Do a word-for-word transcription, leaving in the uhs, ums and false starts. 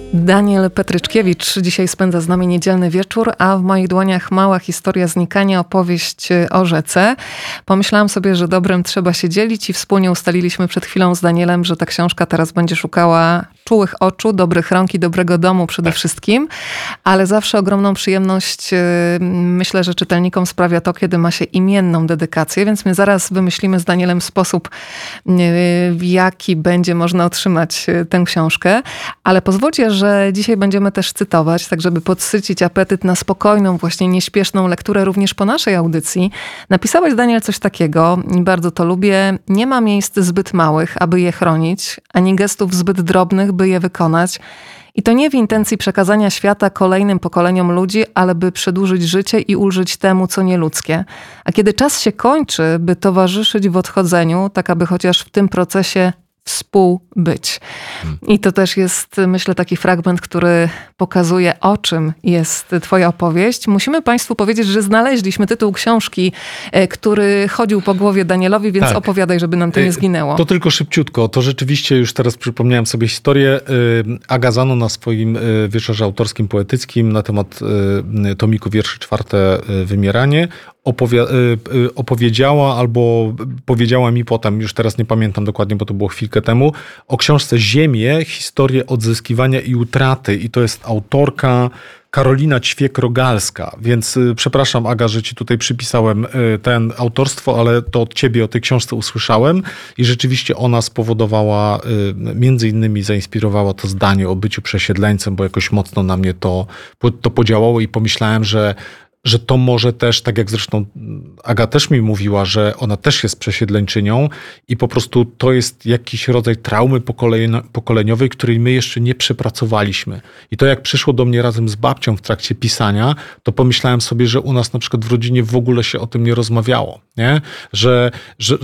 Daniel Petryczkiewicz dzisiaj spędza z nami niedzielny wieczór, a w moich dłoniach mała historia znikania, opowieść o rzece. Pomyślałam sobie, że dobrem trzeba się dzielić i wspólnie ustaliliśmy przed chwilą z Danielem, że ta książka teraz będzie szukała czułych oczu, dobrych rąk i dobrego domu przede wszystkim, ale zawsze ogromną przyjemność myślę, że czytelnikom sprawia to, kiedy ma się imienną dedykację, więc my zaraz wymyślimy z Danielem sposób, w jaki będzie można otrzymać tę książkę, ale pozwólcie, że dzisiaj będziemy też cytować, tak żeby podsycić apetyt na spokojną, właśnie nieśpieszną lekturę również po naszej audycji. Napisałeś, Daniel, coś takiego, i bardzo to lubię. Nie ma miejsc zbyt małych, aby je chronić, ani gestów zbyt drobnych, by je wykonać. I to nie w intencji przekazania świata kolejnym pokoleniom ludzi, ale by przedłużyć życie i ulżyć temu, co nieludzkie. A kiedy czas się kończy, by towarzyszyć w odchodzeniu, tak aby chociaż w tym procesie współbyć. I to też jest, myślę, taki fragment, który pokazuje, o czym jest twoja opowieść. Musimy państwu powiedzieć, że znaleźliśmy tytuł książki, który chodził po głowie Danielowi, więc tak. Opowiadaj, żeby nam to nie zginęło. To tylko szybciutko. To rzeczywiście już teraz przypomniałem sobie historię. Aga Zano na swoim wieczorze autorskim, poetyckim na temat tomiku wierszy Czwarte Wymieranie Opowi- opowiedziała albo powiedziała mi potem, już teraz nie pamiętam dokładnie, bo to było chwilkę temu, o książce Ziemię, historię odzyskiwania i utraty. I to jest autorka Karolina Ćwiek-Rogalska, więc y, przepraszam, Aga, że ci tutaj przypisałem y, ten autorstwo, ale to od ciebie o tej książce usłyszałem i rzeczywiście ona spowodowała, y, między innymi zainspirowała to zdanie o byciu przesiedleńcem, bo jakoś mocno na mnie to, to podziałało i pomyślałem, że że to może też, tak jak zresztą Aga też mi mówiła, że ona też jest przesiedleńczynią i po prostu to jest jakiś rodzaj traumy pokoleniowej, której my jeszcze nie przepracowaliśmy. I to jak przyszło do mnie razem z babcią w trakcie pisania, to pomyślałem sobie, że u nas na przykład w rodzinie w ogóle się o tym nie rozmawiało, nie? Że, że,